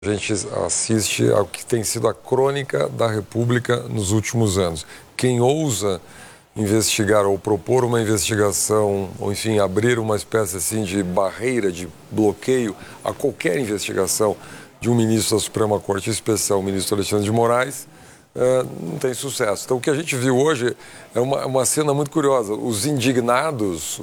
A gente assiste ao que tem sido a crônica da República nos últimos anos. Quem ousa investigar ou propor uma investigação, ou enfim, abrir uma espécie assim de barreira, de bloqueio a qualquer investigação de um ministro da Suprema Corte, em especial o ministro Alexandre de Moraes, não tem sucesso. Então, o que a gente viu hoje é uma cena muito curiosa. Os indignados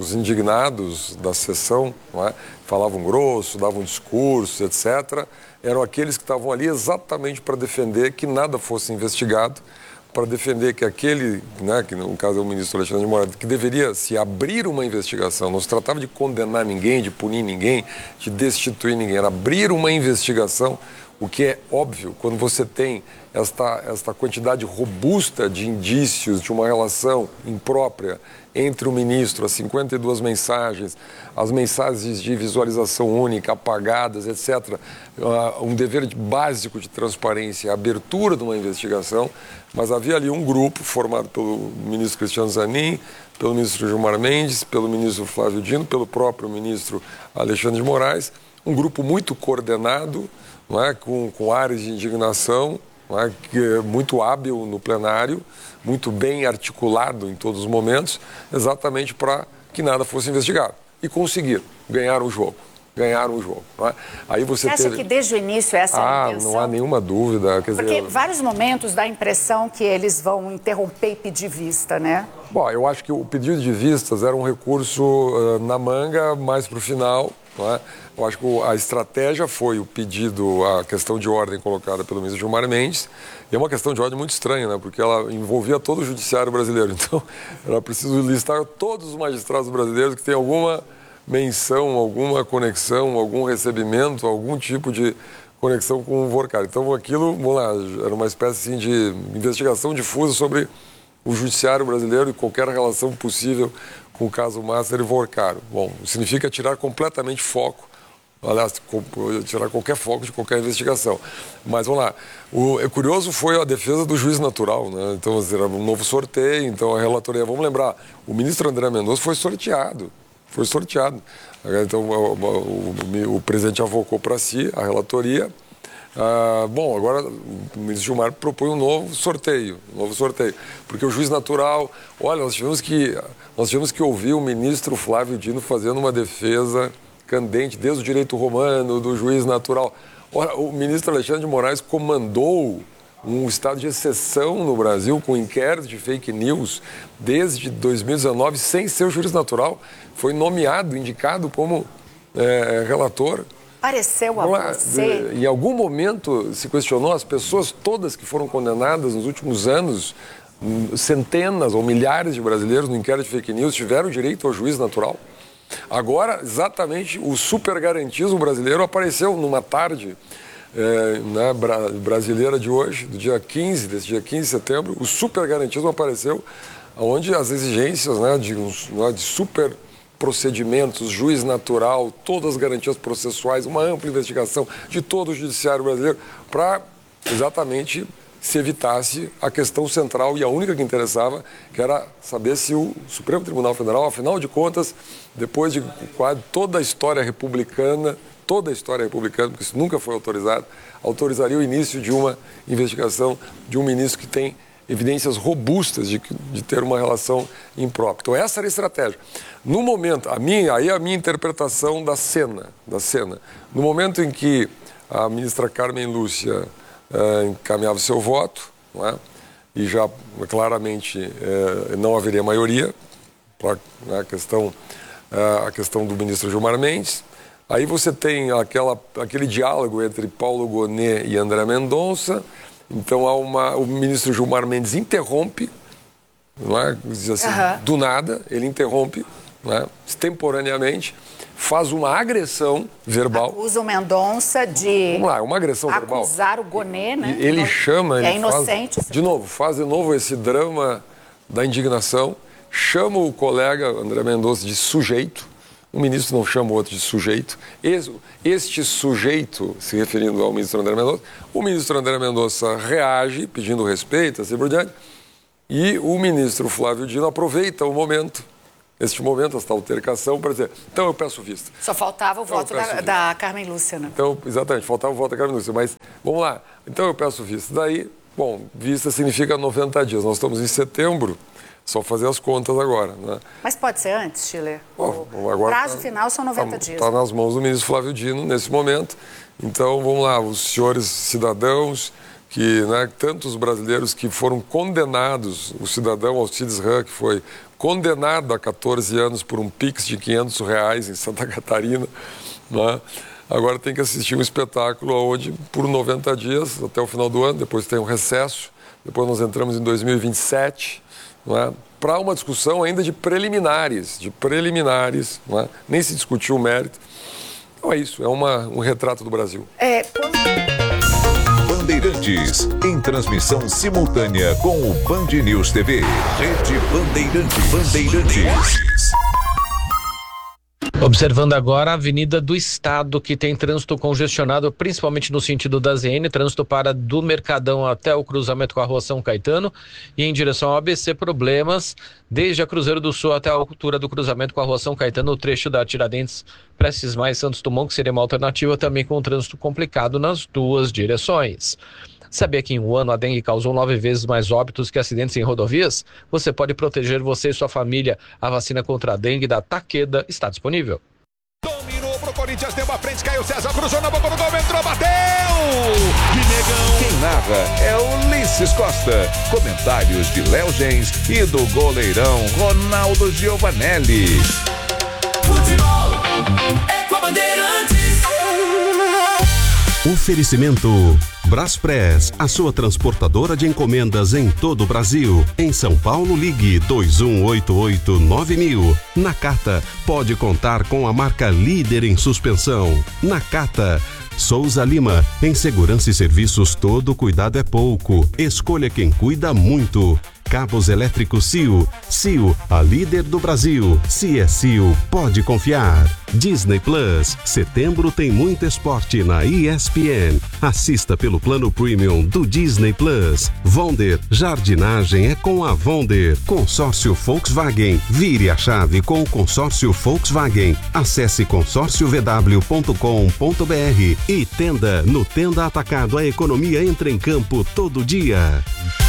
da sessão, não é? Falavam grosso, davam discursos, etc., eram aqueles que estavam ali exatamente para defender que nada fosse investigado, para defender que aquele, né, que no caso é o ministro Alexandre de Moraes, que deveria se abrir uma investigação, não se tratava de condenar ninguém, de punir ninguém, de destituir ninguém, era abrir uma investigação, o que é óbvio quando você tem esta quantidade robusta de indícios de uma relação imprópria entre o ministro, as 52 mensagens, as mensagens de visualização única, apagadas, etc., um dever básico de transparência, a abertura de uma investigação, mas havia ali um grupo formado pelo ministro Cristiano Zanin, pelo ministro Gilmar Mendes, pelo ministro Flávio Dino, pelo próprio ministro Alexandre de Moraes, um grupo muito coordenado, não é? com áreas de indignação, não é? Que é muito hábil no plenário, muito bem articulado em todos os momentos, exatamente para que nada fosse investigado. E conseguiram, ganharam o jogo. Não é? Aí você acha que desde o início essa é a intenção? Não há nenhuma dúvida. Porque vários momentos dá a impressão que eles vão interromper e pedir vista, né? Bom, eu acho que o pedido de vistas era um recurso na manga, mais para o final. Não é? Eu acho que a estratégia foi o pedido, a questão de ordem colocada pelo ministro Gilmar Mendes, e é uma questão de ordem muito estranha, né? Porque ela envolvia todo o judiciário brasileiro. Então, era preciso listar todos os magistrados brasileiros que têm alguma menção, alguma conexão, algum recebimento, algum tipo de conexão com o Vorcari. Então, aquilo, vamos lá, era uma espécie assim, de investigação difusa sobre o judiciário brasileiro e qualquer relação possível com o caso Master e Vorcari. Bom, significa tirar completamente foco, aliás, tirar qualquer foco de qualquer investigação. Mas, vamos lá, o curioso foi a defesa do juiz natural, né? Então, era um novo sorteio, então a relatoria, vamos lembrar, o ministro André Mendonça foi sorteado. Então, o presidente avocou para si a relatoria. Bom, agora o ministro Gilmar propõe um novo sorteio, porque o juiz natural, olha, nós tivemos que ouvir o ministro Flávio Dino fazendo uma defesa candente desde o direito romano, do juiz natural. Ora, o ministro Alexandre de Moraes comandou um estado de exceção no Brasil com inquérito de fake news desde 2019 sem ser o juiz natural. Foi nomeado, indicado como relator. Pareceu a você? Em algum momento se questionou as pessoas todas que foram condenadas nos últimos anos, centenas ou milhares de brasileiros no inquérito de fake news tiveram direito ao juiz natural? Agora, exatamente, o supergarantismo brasileiro apareceu numa tarde brasileira de hoje, desse dia 15 de setembro, o supergarantismo apareceu, onde as exigências de super procedimentos, juiz natural, todas as garantias processuais, uma ampla investigação de todo o judiciário brasileiro, para exatamente se evitasse a questão central e a única que interessava, que era saber se o Supremo Tribunal Federal, afinal de contas, depois de quase toda a história republicana, porque isso nunca foi autorizado, autorizaria o início de uma investigação de um ministro que tem evidências robustas de ter uma relação imprópria. Então, essa era a estratégia. No momento, a minha interpretação da cena. No momento em que a ministra Carmen Lúcia encaminhava o seu voto, não é? E já claramente não haveria maioria para a questão do ministro Gilmar Mendes. Aí você tem aquele diálogo entre Paulo Gonet e André Mendonça. Então, o ministro Gilmar Mendes interrompe, não é? Diz assim, do nada, ele interrompe, não é? Extemporaneamente, faz uma agressão verbal. Acusa o Mendonça de... Vamos lá, uma agressão verbal. Acusar o Gonet, né? Ele chama... É inocente. Faz de novo esse drama da indignação, chama o colega André Mendonça de sujeito. O ministro não chama o outro de sujeito. Este sujeito, se referindo ao ministro André Mendonça, o ministro André Mendonça reage, pedindo respeito, assim por diante, e o ministro Flávio Dino aproveita o momento neste momento, esta altercação, para dizer, então eu peço vista. Só faltava o voto da Carmen Lúcia, né? Então, exatamente, faltava o voto da Carmen Lúcia, mas vamos lá. Então eu peço vista. Daí, bom, vista significa 90 dias. Nós estamos em setembro, só fazer as contas agora, né? Mas pode ser antes, Schiller? O prazo final são 90 dias. Está nas mãos do ministro Flávio Dino nesse momento. Então, vamos lá, os senhores cidadãos, que, né, tantos brasileiros que foram condenados, o cidadão Alcides Ram, que foi condenado a 14 anos por um Pix de R$500 em Santa Catarina, né? Agora tem que assistir um espetáculo onde, por 90 dias, até o final do ano, depois tem um recesso, depois nós entramos em 2027, né, para uma discussão ainda de preliminares, né? Nem se discutiu o mérito. Então é isso, é um retrato do Brasil. Bandeirantes, em transmissão simultânea com o Band News TV. Rede Bandeirantes. Observando agora a Avenida do Estado, que tem trânsito congestionado, principalmente no sentido da ZN, trânsito para do Mercadão até o cruzamento com a Rua São Caetano, e em direção ao ABC, problemas desde a Cruzeiro do Sul até a altura do cruzamento com a Rua São Caetano, o trecho da Tiradentes, Prestes Mais Santos Dumont, que seria uma alternativa, também com trânsito complicado nas duas direções. Sabia que em um ano a dengue causou 9 vezes mais óbitos que acidentes em rodovias? Você pode proteger você e sua família. A vacina contra a dengue da Takeda está disponível. Dominou pro Corinthians, deu a frente, Caio César, cruzou na boca do gol, entrou, bateu! Que negão! Quem narra é o Ulisses Costa. Comentários de Léo Gens e do goleirão Ronaldo Giovanelli. Futebol é com a Bandeirantes. Oferecimento Braspress, a sua transportadora de encomendas em todo o Brasil. Em São Paulo, ligue 2188-9000. Nakata, pode contar com a marca líder em suspensão. Nakata. Souza Lima, em segurança e serviços todo cuidado é pouco. Escolha quem cuida muito. Cabos elétricos CIO. CIO, a líder do Brasil. Se é CIO, pode confiar. Disney Plus. Setembro tem muito esporte na ESPN. Assista pelo plano premium do Disney Plus. Vonder. Jardinagem é com a Vonder. Consórcio Volkswagen. Vire a chave com o consórcio Volkswagen. Acesse consórciovw.com.br. E Tenda. No Tenda Atacado, a economia entra em campo todo dia.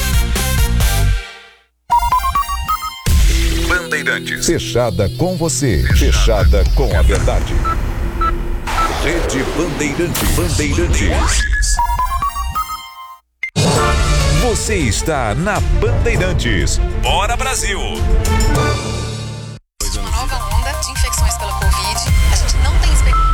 Bandeirantes. Fechada com você. Fechada com a verdade. Rede Bandeirantes. Você está na Bandeirantes. Bora, Brasil! Uma nova onda de infecções pela Covid. A gente não tem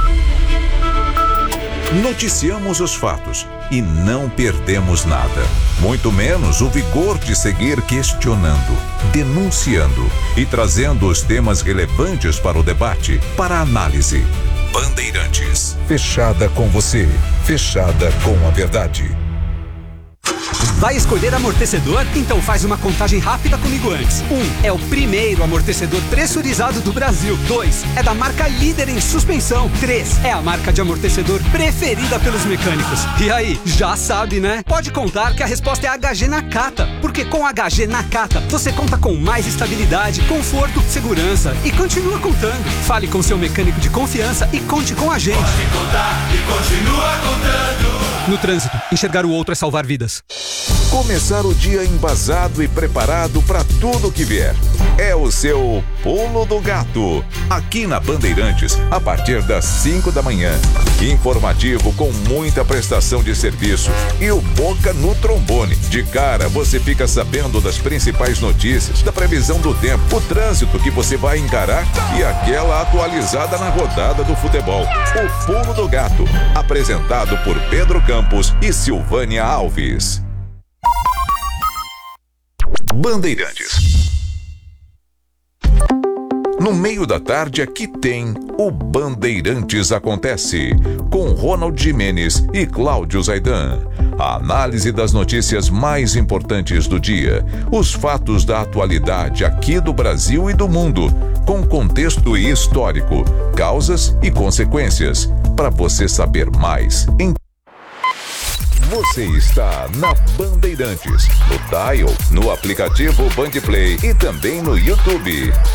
Noticiamos os fatos e não perdemos nada. Muito menos o vigor de seguir questionando, denunciando e trazendo os temas relevantes para o debate, para a análise. Bandeirantes. Fechada com você. Fechada com a verdade. Vai escolher amortecedor? Então faz uma contagem rápida comigo antes. 1. É o primeiro amortecedor pressurizado do Brasil. 2. É da marca líder em suspensão. 3. É a marca de amortecedor preferida pelos mecânicos. E aí, já sabe, né? Pode contar que a resposta é HG Nakata. Porque com HG Nakata, você conta com mais estabilidade, conforto, segurança e continua contando. Fale com seu mecânico de confiança e conte com a gente. Pode contar e continua contando. No trânsito, enxergar o outro é salvar vidas. Começar o dia embasado e preparado para tudo que vier. É o seu Pulo do Gato. Aqui na Bandeirantes, a partir das 5 da manhã. Informativo com muita prestação de serviço e o Boca no trombone. De cara, você fica sabendo das principais notícias, da previsão do tempo, o trânsito que você vai encarar e aquela atualizada na rodada do futebol. O Pulo do Gato. Apresentado por Pedro Campos e Silvânia Alves. Bandeirantes. No meio da tarde aqui tem o Bandeirantes Acontece, com Ronald Gimenez e Cláudio Zaidan. A análise das notícias mais importantes do dia, os fatos da atualidade aqui do Brasil e do mundo, com contexto histórico, causas e consequências, para você saber mais. Você está na Bandeirantes, no dial, no aplicativo Bandplay e também no YouTube.